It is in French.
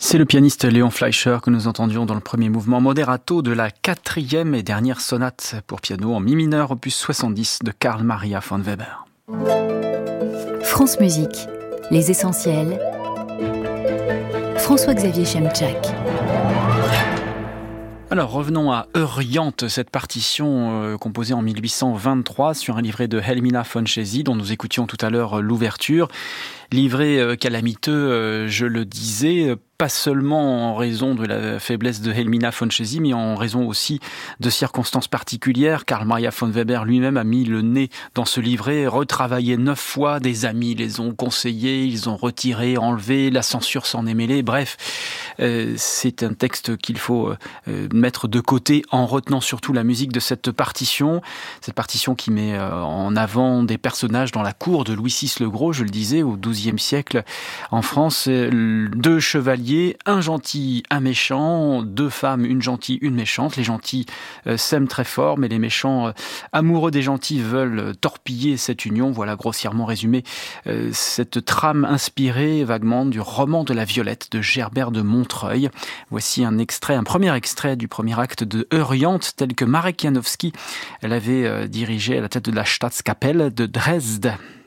C'est le pianiste Léon Fleischer que nous entendions dans le premier mouvement moderato de la 4e et dernière sonate pour piano en mi mineur opus 70 de Carl Maria von Weber. France Musique, les essentiels. François-Xavier Chemczak. Alors revenons à Euryanthe, cette partition composée en 1823 sur un livret de Helmina von Chezy dont nous écoutions tout à l'heure l'ouverture. Livret calamiteux, je le disais, pas seulement en raison de la faiblesse de Helmina von Chezy, mais en raison aussi de circonstances particulières. Carl Maria von Weber lui-même a mis le nez dans ce livret, retravaillé 9 fois, des amis les ont conseillés, ils ont retiré, enlevé, la censure s'en est mêlée, bref, c'est un texte qu'il faut mettre de côté en retenant surtout la musique de cette partition qui met en avant des personnages dans la cour de Louis VI le Gros, je le disais, au XIIe siècle en France, 2 chevaliers, un gentil, un méchant, 2 femmes, une gentille, une méchante. Les gentils s'aiment très fort, mais les méchants, amoureux des gentils, veulent torpiller cette union. Voilà grossièrement résumé cette trame inspirée vaguement du roman de la Violette de Gerbert de Montreuil. Voici un premier extrait du premier acte de Euryanthe, tel que Marek Janowski l'avait dirigé à la tête de la Staatskapelle de Dresde.